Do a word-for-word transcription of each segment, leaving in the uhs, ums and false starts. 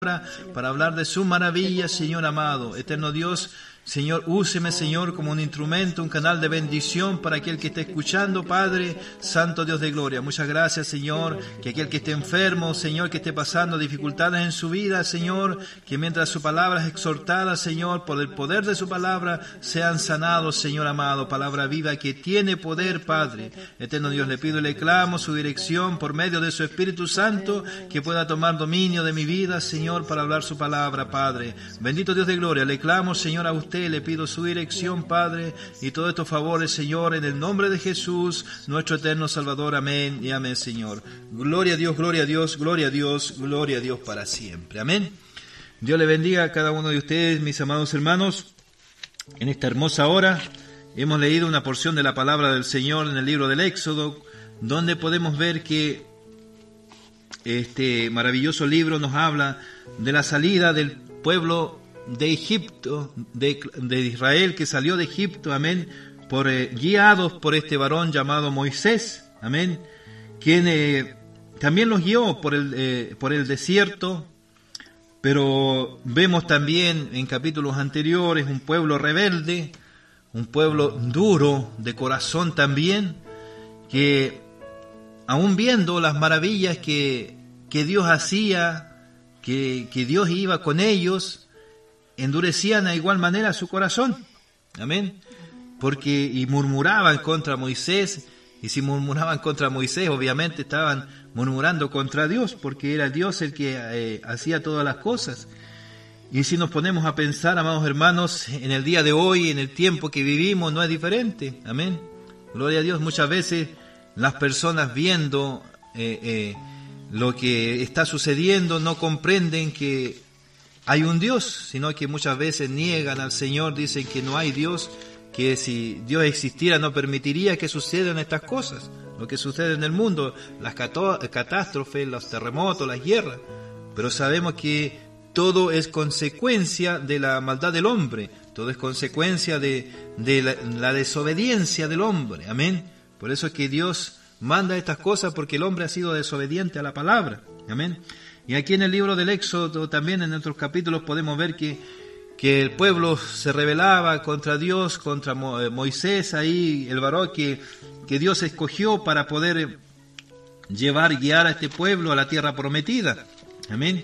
para hablar de su maravilla, Señor amado. Eterno Dios, Señor, úseme, Señor, como un instrumento, un canal de bendición para aquel que esté escuchando, Padre, Santo Dios de gloria. Muchas gracias, Señor, que aquel que esté enfermo, Señor, que esté pasando dificultades en su vida, Señor, que mientras su palabra es exhortada, Señor, por el poder de su palabra, sean sanados, Señor amado. Palabra viva que tiene poder, Padre. Eterno Dios, le pido y le clamo su dirección por medio de su Espíritu Santo, que pueda tomar dominio de mi vida, Señor, para hablar su palabra, Padre. Bendito Dios de gloria, le clamo, Señor, a usted, le pido su dirección, Padre, y todos estos favores, Señor, en el nombre de Jesús, nuestro eterno Salvador. Amén y amén, Señor. Gloria a Dios, gloria a Dios, gloria a Dios, gloria a Dios para siempre. Amén. Dios le bendiga a cada uno de ustedes, mis amados hermanos. En esta hermosa hora hemos leído una porción de la palabra del Señor en el libro del Éxodo, donde podemos ver que este maravilloso libro nos habla de la salida del pueblo de Egipto, de, de Israel, que salió de Egipto, amén, por eh, guiados por este varón llamado Moisés, amén, quien eh, también los guió por el, eh, por el desierto. Pero vemos también en capítulos anteriores un pueblo rebelde, un pueblo duro de corazón también, que aún viendo las maravillas que, que Dios hacía, que, que Dios iba con ellos, endurecían de igual manera su corazón, amén, porque y murmuraban contra Moisés, y si murmuraban contra Moisés, obviamente estaban murmurando contra Dios, porque era Dios el que eh, hacía todas las cosas. Y si nos ponemos a pensar, amados hermanos, en el día de hoy, en el tiempo que vivimos, no es diferente, amén, gloria a Dios. Muchas veces las personas viendo eh, eh, lo que está sucediendo no comprenden que hay un Dios, sino que muchas veces niegan al Señor, dicen que no hay Dios, que si Dios existiera no permitiría que sucedan estas cosas, lo que sucede en el mundo, las catástrofes, los terremotos, las guerras. Pero sabemos que todo es consecuencia de la maldad del hombre, todo es consecuencia de, de la, la desobediencia del hombre, amén. Por eso es que Dios manda estas cosas, porque el hombre ha sido desobediente a la palabra, amén. Y aquí en el libro del Éxodo, también en otros capítulos, podemos ver que, que el pueblo se rebelaba contra Dios, contra Mo, eh, Moisés, ahí el varón que, que Dios escogió para poder llevar, guiar a este pueblo a la tierra prometida. Amén.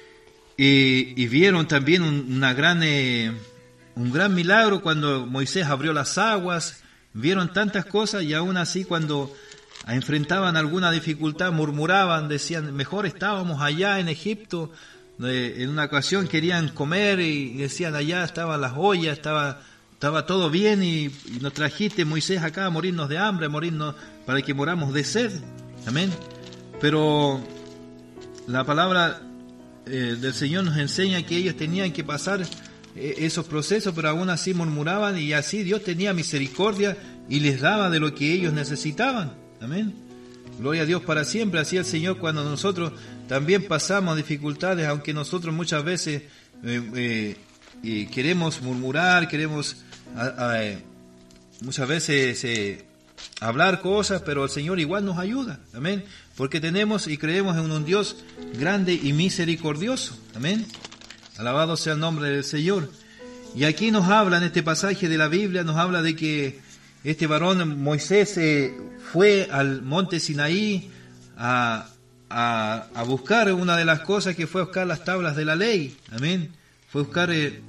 Y, y vieron también un, una gran, eh, un gran milagro cuando Moisés abrió las aguas, vieron tantas cosas, y aún así cuando enfrentaban alguna dificultad, murmuraban, decían, mejor estábamos allá en Egipto. En una ocasión querían comer y decían, allá estaban las ollas, estaba, estaba todo bien, y, y nos trajiste, Moisés, acá a morirnos de hambre, a morirnos para que moramos de sed. Amén. Pero la palabra eh, del Señor nos enseña que ellos tenían que pasar eh, esos procesos, pero aún así murmuraban, y así Dios tenía misericordia y les daba de lo que ellos necesitaban. Amén. Gloria a Dios para siempre. Así el Señor, cuando nosotros también pasamos dificultades, aunque nosotros muchas veces eh, eh, eh, queremos murmurar, queremos a, a, eh, muchas veces eh, hablar cosas, pero el Señor igual nos ayuda. Amén. Porque tenemos y creemos en un Dios grande y misericordioso. Amén. Alabado sea el nombre del Señor. Y aquí nos habla, en este pasaje de la Biblia, nos habla de que este varón Moisés eh, fue al monte Sinaí a, a, a buscar una de las cosas que fue a buscar las tablas de la ley. Amén. Fue a buscar eh,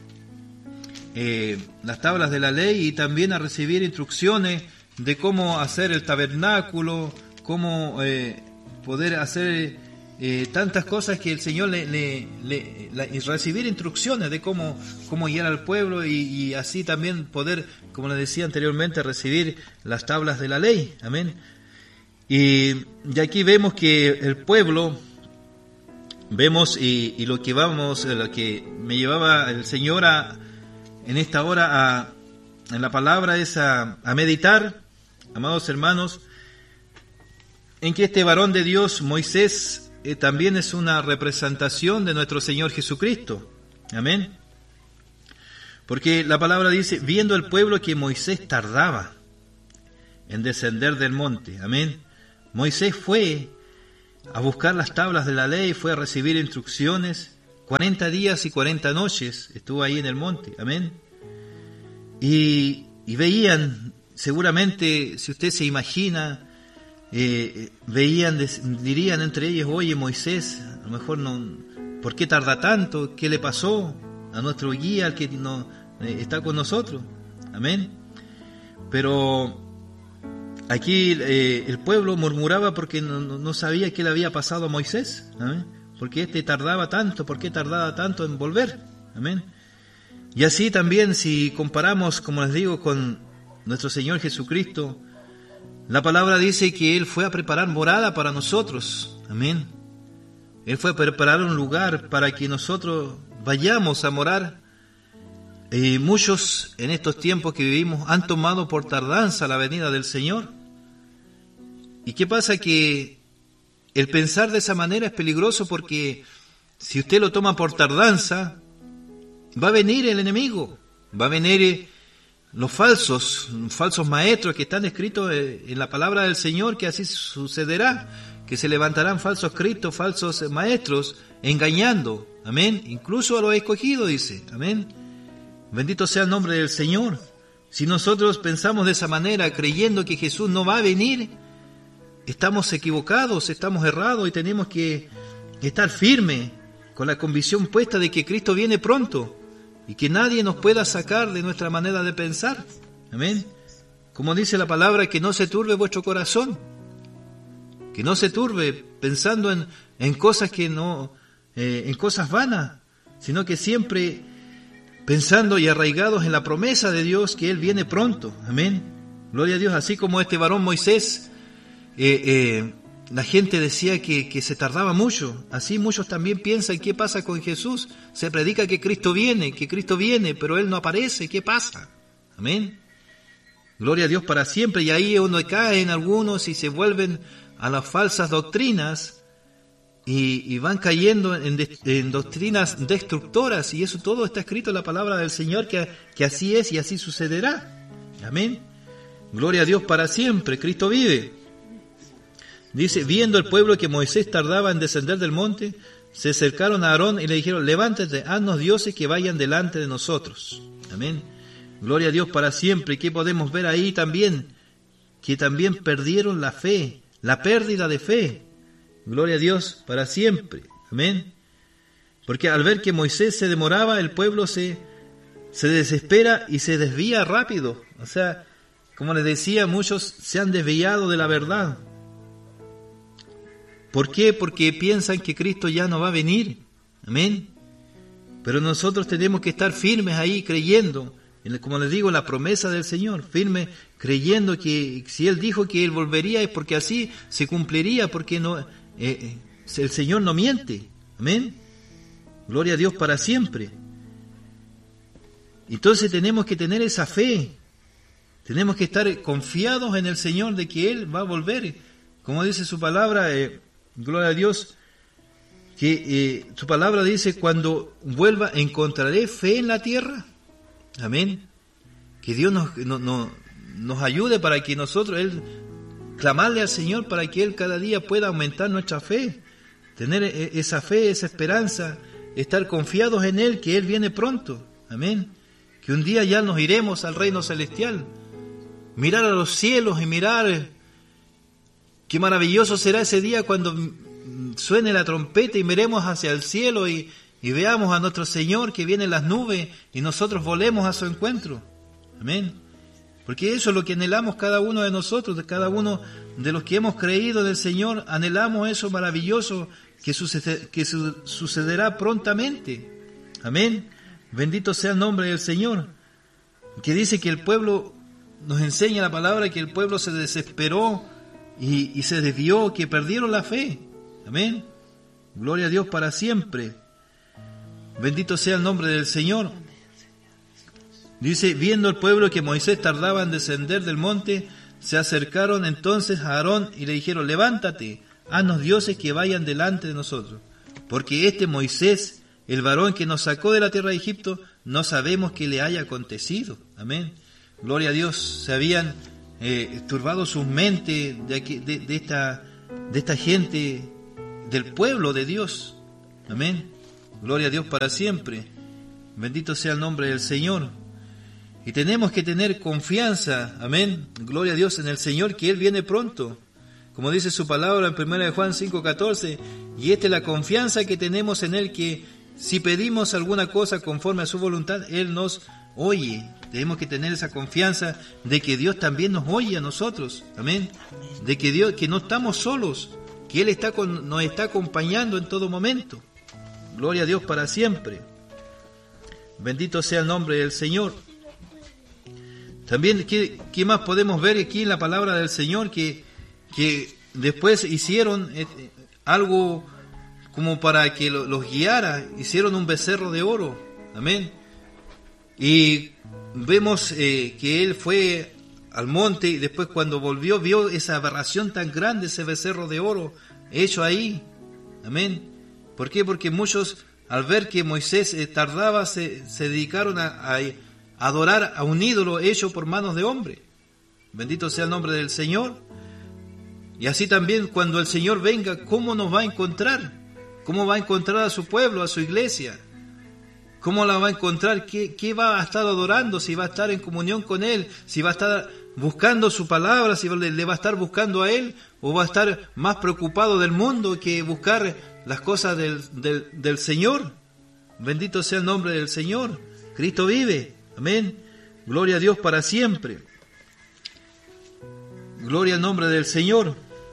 eh, las tablas de la ley, y también a recibir instrucciones de cómo hacer el tabernáculo, cómo eh, poder hacer eh, tantas cosas que el Señor le, le, le la, y recibir instrucciones de cómo, cómo guiar al pueblo, y, y así también poder, como les decía anteriormente, recibir las tablas de la ley. Amén. Y, y aquí vemos que el pueblo, vemos y, y lo que vamos, lo que me llevaba el Señor a, en esta hora a, en la palabra es a, a meditar, amados hermanos, en que este varón de Dios, Moisés, eh, también es una representación de nuestro Señor Jesucristo. Amén. Porque la palabra dice, viendo el pueblo que Moisés tardaba en descender del monte. Amén. Moisés fue a buscar las tablas de la ley, fue a recibir instrucciones cuarenta días y cuarenta noches estuvo ahí en el monte, amén. Y, y veían, seguramente, si usted se imagina, eh, veían, dirían entre ellos, oye Moisés, a lo mejor no, ¿por qué tarda tanto? ¿Qué le pasó a nuestro guía, al que no, eh, está con nosotros? Amén. Pero aquí eh, el pueblo murmuraba porque no, no sabía qué le había pasado a Moisés, amén. ¿Por qué este tardaba tanto? ¿Por qué tardaba tanto en volver? Amén. Y así también, si comparamos, como les digo, con nuestro Señor Jesucristo, la palabra dice que Él fue a preparar morada para nosotros. Amén. Él fue a preparar un lugar para que nosotros vayamos a morar. Y muchos en estos tiempos que vivimos han tomado por tardanza la venida del Señor. ¿Y qué pasa? Que el pensar de esa manera es peligroso, porque si usted lo toma por tardanza, va a venir el enemigo, va a venir los falsos, falsos maestros que están escritos en la palabra del Señor, que así sucederá, que se levantarán falsos cristos, falsos maestros, engañando, amén, incluso a los escogidos, dice, amén. Bendito sea el nombre del Señor. Si nosotros pensamos de esa manera, creyendo que Jesús no va a venir, estamos equivocados, estamos errados, y tenemos que estar firmes, con la convicción puesta de que Cristo viene pronto, y que nadie nos pueda sacar de nuestra manera de pensar. Amén. Como dice la palabra, que no se turbe vuestro corazón, que no se turbe pensando en, en cosas que no, eh, en cosas vanas, sino que siempre pensando y arraigados en la promesa de Dios, que Él viene pronto. Amén. Gloria a Dios. Así como este varón Moisés, eh, eh, la gente decía que, que se tardaba mucho. Así muchos también piensan, ¿qué pasa con Jesús? Se predica que Cristo viene, que Cristo viene, pero Él no aparece. ¿Qué pasa? Amén. Gloria a Dios para siempre. Y ahí uno cae en algunos y se vuelven a las falsas doctrinas y, y van cayendo en, de, en doctrinas destructoras. Y eso todo está escrito en la palabra del Señor, que, que así es y así sucederá. Amén. Gloria a Dios para siempre. Cristo vive. Dice, viendo el pueblo que Moisés tardaba en descender del monte, se acercaron a Aarón y le dijeron, levántate, haznos dioses que vayan delante de nosotros. Amén. Gloria a Dios para siempre. ¿Y qué podemos ver ahí también? Que también perdieron la fe, la pérdida de fe. Gloria a Dios para siempre. Amén. Porque al ver que Moisés se demoraba, el pueblo se, se desespera y se desvía rápido. O sea, como les decía, muchos se han desviado de la verdad. ¿Por qué? Porque piensan que Cristo ya no va a venir. Amén. Pero nosotros tenemos que estar firmes ahí, creyendo, como les digo, la promesa del Señor, firmes, creyendo que si Él dijo que Él volvería es porque así se cumpliría, porque no, eh, el Señor no miente. Amén. Gloria a Dios para siempre. Entonces tenemos que tener esa fe. Tenemos que estar confiados en el Señor de que Él va a volver. Como dice su palabra, eh, gloria a Dios, que eh, su palabra dice, cuando vuelva encontraré fe en la tierra. Amén. Que Dios nos, no, no, nos ayude para que nosotros, Él, clamarle al Señor para que Él cada día pueda aumentar nuestra fe, tener esa fe, esa esperanza, estar confiados en Él, que Él viene pronto. Amén. Que un día ya nos iremos al reino celestial, mirar a los cielos y mirar. Qué maravilloso será ese día cuando suene la trompeta y miremos hacia el cielo y, y veamos a nuestro Señor que viene en las nubes y nosotros volemos a su encuentro. Amén. Porque eso es lo que anhelamos cada uno de nosotros, de cada uno de los que hemos creído en el Señor. Anhelamos eso maravilloso que, sucede, que su, sucederá prontamente. Amén. Bendito sea el nombre del Señor. Que dice que el pueblo, nos enseña la palabra, que el pueblo se desesperó Y, y se desvió, que perdieron la fe. Amén. Gloria a Dios para siempre. Bendito sea el nombre del Señor. Dice, viendo el pueblo que Moisés tardaba en descender del monte, se acercaron entonces a Aarón y le dijeron, levántate, haznos dioses que vayan delante de nosotros. Porque este Moisés, el varón que nos sacó de la tierra de Egipto, no sabemos qué le haya acontecido. Amén. Gloria a Dios. Se habían Eh, turbado sus mentes de, aquí, de, de, esta, de esta gente del pueblo de Dios. Amén. Gloria a Dios para siempre. Bendito sea el nombre del Señor. Y tenemos que tener confianza, amén, gloria a Dios en el Señor, que Él viene pronto. Como dice su palabra en primera de Juan cinco catorce, y esta es la confianza que tenemos en Él, que si pedimos alguna cosa conforme a su voluntad, Él nos oye. Tenemos que tener esa confianza de que Dios también nos oye a nosotros, amén, de que Dios, que no estamos solos, que Él está con, nos está acompañando en todo momento. Gloria a Dios para siempre. Bendito sea el nombre del Señor. También, ¿qué, qué más podemos ver aquí en la palabra del Señor? Que, que después hicieron eh, algo como para que lo, los guiara, hicieron un becerro de oro, amén. Y vemos eh, que él fue al monte y después cuando volvió vio esa aberración tan grande, ese becerro de oro hecho ahí, amén. ¿Por qué? Porque muchos al ver que Moisés eh, tardaba se, se dedicaron a, a adorar a un ídolo hecho por manos de hombre. Bendito sea el nombre del Señor. Y así también cuando el Señor venga, ¿cómo nos va a encontrar? ¿Cómo va a encontrar a su pueblo, a su iglesia? ¿Cómo la va a encontrar? ¿Qué, qué va a estar adorando? Si va a estar en comunión con Él, si va a estar buscando su palabra, si le va a estar buscando a Él, o va a estar más preocupado del mundo que buscar las cosas del, del, del Señor. Bendito sea el nombre del Señor. Cristo vive. Amén. Gloria a Dios para siempre. Gloria al nombre del Señor.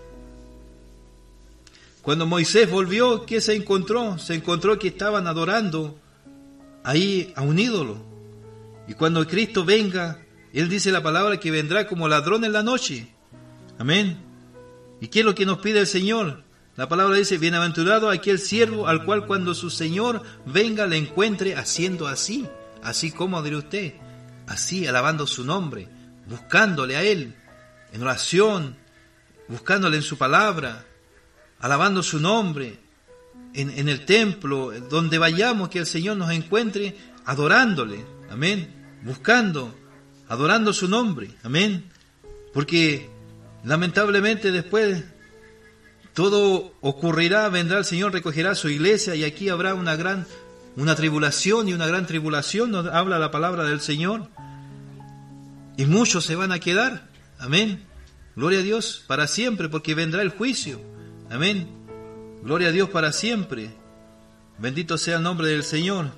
Cuando Moisés volvió, ¿qué se encontró? Se encontró que estaban adorando ahí a un ídolo. Y cuando Cristo venga, Él dice la palabra que vendrá como ladrón en la noche. Amén. ¿Y qué es lo que nos pide el Señor? La palabra dice, bienaventurado aquel siervo al cual cuando su Señor venga le encuentre haciendo así. Así como dirá usted, así alabando su nombre, buscándole a Él, en oración, buscándole en su palabra, alabando su nombre, en, en el templo, donde vayamos, que el Señor nos encuentre adorándole, amén, buscando, adorando su nombre, amén, porque lamentablemente después todo ocurrirá, vendrá el Señor, recogerá su iglesia y aquí habrá una gran Una tribulación y una gran tribulación, nos habla la palabra del Señor. Y muchos se van a quedar. Amén. Gloria a Dios para siempre, porque vendrá el juicio. Amén. Gloria a Dios para siempre. Bendito sea el nombre del Señor.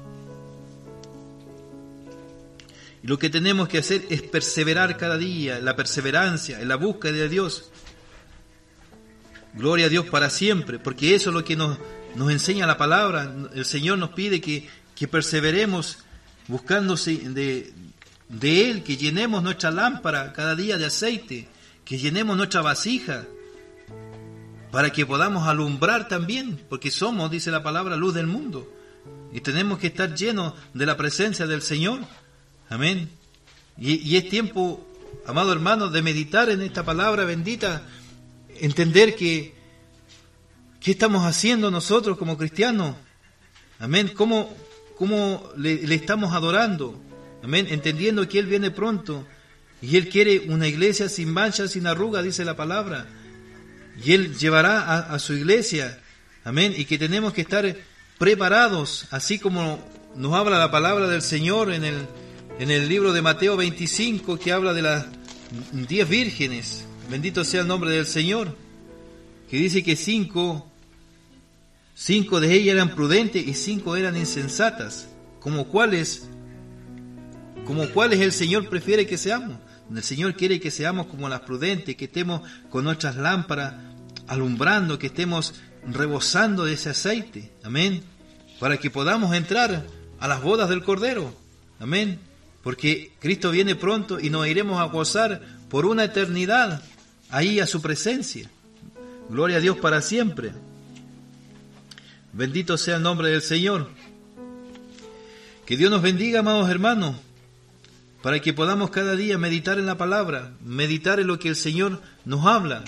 Y lo que tenemos que hacer es perseverar cada día, la perseverancia, en la búsqueda de Dios. Gloria a Dios para siempre, porque eso es lo que nos... Nos enseña la palabra. El Señor nos pide que, que perseveremos buscándose de, de Él, que llenemos nuestra lámpara cada día de aceite, que llenemos nuestra vasija, para que podamos alumbrar también, porque somos, dice la palabra, luz del mundo, y tenemos que estar llenos de la presencia del Señor. Amén. Y, y es tiempo, amado hermano, de meditar en esta palabra bendita, entender que ¿qué estamos haciendo nosotros como cristianos? Amén. ¿Cómo, cómo le, le estamos adorando? Amén. Entendiendo que Él viene pronto y Él quiere una iglesia sin mancha, sin arruga, dice la palabra. Y Él llevará a, a su iglesia. Amén. Y que tenemos que estar preparados, así como nos habla la palabra del Señor en el, en el libro de Mateo veinticinco, que habla de las diez vírgenes. Bendito sea el nombre del Señor. Que dice que cinco, cinco de ellas eran prudentes y cinco eran insensatas. Como cuáles, como cuáles el Señor prefiere que seamos. El Señor quiere que seamos como las prudentes, que estemos con nuestras lámparas alumbrando, que estemos rebosando de ese aceite. Amén. Para que podamos entrar a las bodas del Cordero. Amén. Porque Cristo viene pronto y nos iremos a gozar por una eternidad ahí a su presencia. Gloria a Dios para siempre. Bendito sea el nombre del Señor. Que Dios nos bendiga, amados hermanos, para que podamos cada día meditar en la palabra, meditar en lo que el Señor nos habla.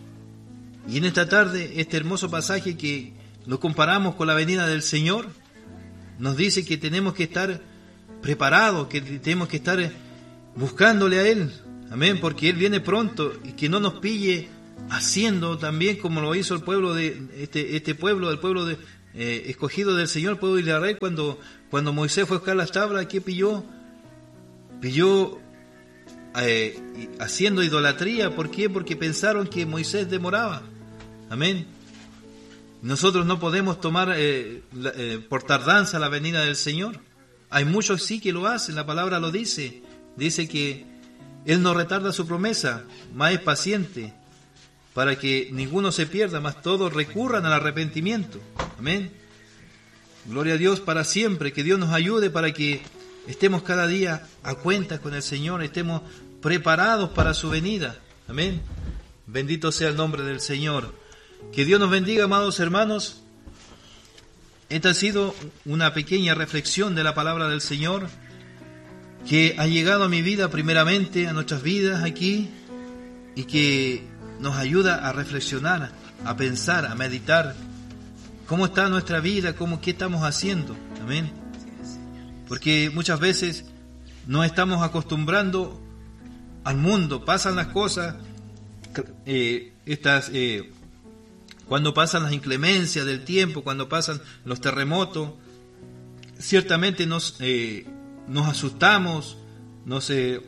Y en esta tarde, este hermoso pasaje que lo comparamos con la venida del Señor, nos dice que tenemos que estar preparados, que tenemos que estar buscándole a Él. Amén, porque Él viene pronto y que no nos pille haciendo también como lo hizo el pueblo de este, este pueblo, el pueblo de, eh, escogido del Señor, pueblo de Israel, cuando, cuando Moisés fue a buscar las tablas, ¿qué pilló? Pilló eh, haciendo idolatría. ¿Por qué? Porque pensaron que Moisés demoraba. Amén. Nosotros no podemos tomar eh, la, eh, por tardanza la venida del Señor. Hay muchos sí que lo hacen, la palabra lo dice. Dice que Él no retarda su promesa, más es paciente, para que ninguno se pierda, más todos recurran al arrepentimiento. Amén. Gloria a Dios para siempre, que Dios nos ayude para que estemos cada día a cuentas con el Señor, estemos preparados para su venida. Amén. Bendito sea el nombre del Señor. Que Dios nos bendiga, amados hermanos. Esta ha sido una pequeña reflexión de la palabra del Señor que ha llegado a mi vida primeramente, a nuestras vidas aquí, y que nos ayuda a reflexionar, a pensar, a meditar cómo está nuestra vida, cómo, qué estamos haciendo. Amén. Porque muchas veces nos estamos acostumbrando al mundo, pasan las cosas, eh, estas... Eh, Cuando pasan las inclemencias del tiempo, cuando pasan los terremotos, ciertamente nos, eh, nos asustamos, nos, eh,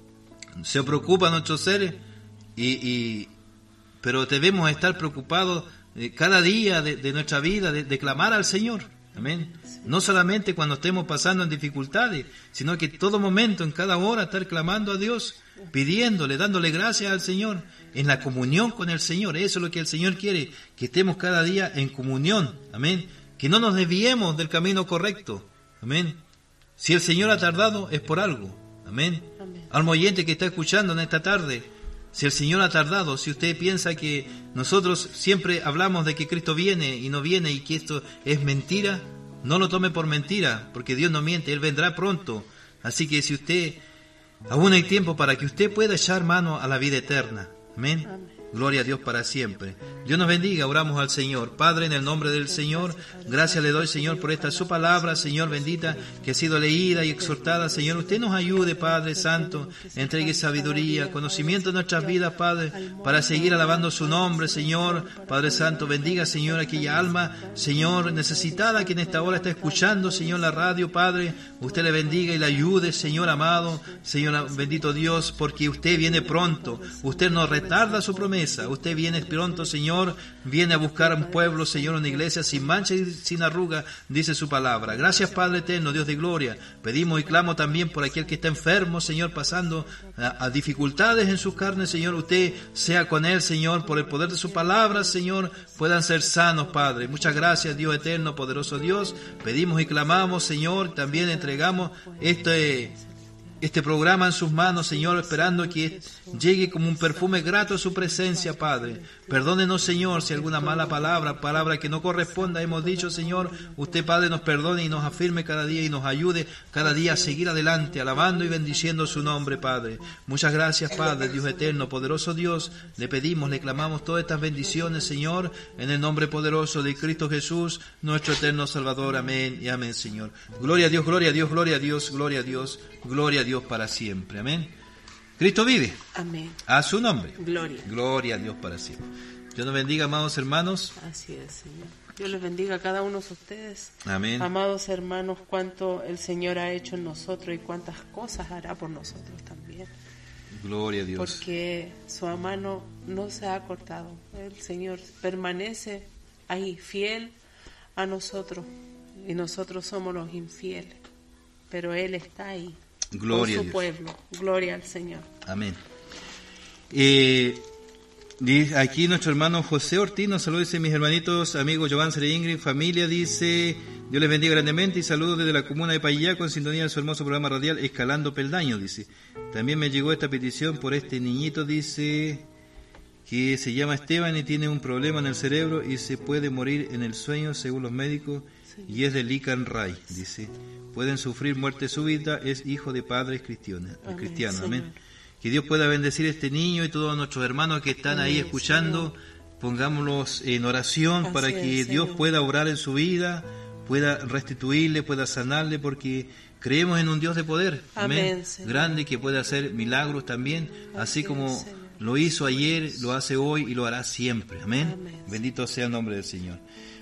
se preocupan nuestros seres, y, y, pero debemos estar preocupados eh, cada día de, de nuestra vida, de, de clamar al Señor. Amén. No solamente cuando estemos pasando en dificultades, sino que todo momento, en cada hora, estar clamando a Dios, pidiéndole, dándole gracias al Señor, en la comunión con el Señor. Eso es lo que el Señor quiere, que estemos cada día en comunión. Amén. Que no nos desviemos del camino correcto. Amén. Si el Señor ha tardado, es por algo. Amén. Amén. Al oyente que está escuchando en esta tarde, si el Señor ha tardado, si usted piensa que nosotros siempre hablamos de que Cristo viene y no viene y que esto es mentira, no lo tome por mentira, porque Dios no miente, Él vendrá pronto. Así que si usted, aún hay tiempo para que usted pueda echar mano a la vida eterna. Amén. Amén. Gloria a Dios para siempre. Dios nos bendiga, oramos al Señor. Padre, en el nombre del Señor, gracias le doy, Señor, por esta su palabra, Señor bendita, que ha sido leída y exhortada. Señor, usted nos ayude, Padre Santo, entregue sabiduría, conocimiento en nuestras vidas, Padre, para seguir alabando su nombre, Señor. Padre Santo, bendiga, Señor, aquella alma, Señor, necesitada que en esta hora está escuchando, Señor, la radio, Padre. Usted le bendiga y le ayude, Señor amado, Señor bendito Dios, porque usted viene pronto. Usted no retarda su promesa. Usted viene pronto, Señor, viene a buscar a un pueblo, Señor, una iglesia sin mancha y sin arruga, dice su palabra. Gracias, Padre eterno, Dios de gloria. Pedimos y clamo también por aquel que está enfermo, Señor, pasando a, a dificultades en sus carnes, Señor. Usted sea con él, Señor, por el poder de su palabra, Señor, puedan ser sanos, Padre. Muchas gracias, Dios eterno, poderoso Dios. Pedimos y clamamos, Señor, también entregamos este... este programa en sus manos, Señor, esperando que llegue como un perfume grato a su presencia, Padre. Perdónenos, Señor, si alguna mala palabra, palabra que no corresponda hemos dicho, Señor. Usted, Padre, nos perdone y nos afirme cada día y nos ayude cada día a seguir adelante, alabando y bendiciendo su nombre, Padre. Muchas gracias, Padre, Dios eterno, poderoso Dios. Le pedimos, le clamamos todas estas bendiciones, Señor, en el nombre poderoso de Cristo Jesús, nuestro eterno Salvador. Amén y amén, Señor. Gloria a Dios, gloria a Dios, gloria a Dios, gloria a Dios, gloria a Dios para siempre. Amén. Cristo vive. Amén. A su nombre. Gloria. Gloria a Dios para siempre. Dios nos bendiga, amados hermanos. Así es, Señor. Dios les bendiga a cada uno de ustedes. Amén. Amados hermanos, cuánto el Señor ha hecho en nosotros y cuántas cosas hará por nosotros también. Gloria a Dios. Porque su mano no se ha cortado. El Señor permanece ahí, fiel a nosotros. Y nosotros somos los infieles. Pero Él está ahí. Gloria con su pueblo. Gloria al Señor. Amén. Eh, aquí nuestro hermano José Ortiz nos saluda, dice: mis hermanitos, amigos Jovan, Sere Ingrid, familia, dice, Dios les bendiga grandemente y saludos desde la comuna de Payá con sintonía de su hermoso programa radial Escalando Peldaños, dice. También me llegó esta petición por este niñito, dice, que se llama Esteban y tiene un problema en el cerebro y se puede morir en el sueño según los médicos, sí. Y es de Lican Ray, dice. Pueden sufrir muerte súbita, es hijo de padres cristianos. Amén, cristianos, amén. Que Dios pueda bendecir a este niño y todos nuestros hermanos que están amén, ahí escuchando. Señor. Pongámoslos en oración así para que es, Dios Señor. Pueda obrar en su vida, pueda restituirle, pueda sanarle, porque creemos en un Dios de poder, amén, amén. Grande, que puede hacer milagros también, así, así como es, lo hizo ayer, lo hace hoy y lo hará siempre, amén. Amén. Bendito sea el nombre del Señor.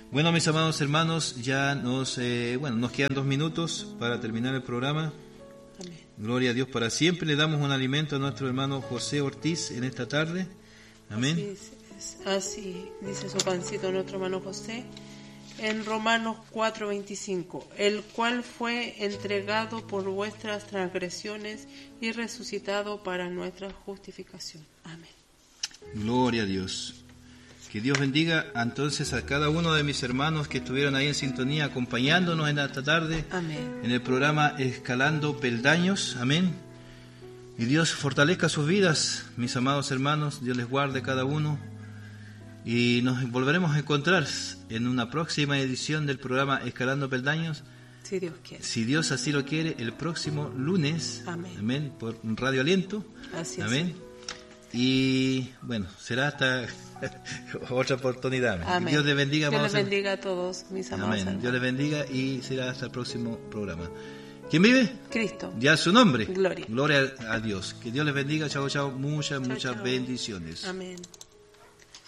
Bueno, mis amados hermanos, ya nos, eh, bueno, nos quedan dos minutos para terminar el programa. Amén. Gloria a Dios para siempre. Le damos un alimento a nuestro hermano José Ortiz en esta tarde. Amén. Así, es, es, así dice su pancito nuestro hermano José en Romanos cuatro veinticinco, el cual fue entregado por vuestras transgresiones y resucitado para nuestra justificación. Amén. Gloria a Dios. Que Dios bendiga entonces a cada uno de mis hermanos que estuvieron ahí en sintonía acompañándonos en esta tarde. Amén. En el programa Escalando Peldaños. Amén. Y Dios fortalezca sus vidas, mis amados hermanos. Dios les guarde cada uno. Y nos volveremos a encontrar en una próxima edición del programa Escalando Peldaños. Si Dios quiere. Si Dios así lo quiere, el próximo lunes. Amén. Amén. Por Radio Aliento. Así es. Amén. Y bueno, será hasta otra oportunidad. Amén. Dios les bendiga. Dios les a... bendiga a todos, mis amados Amén. hermanos. Dios les bendiga y será hasta el próximo programa. ¿Quién vive? Cristo. Ya su nombre. Gloria. Gloria a Dios. Que Dios les bendiga. Chao, chao. Muchas, Chao, muchas chao. bendiciones. Amén.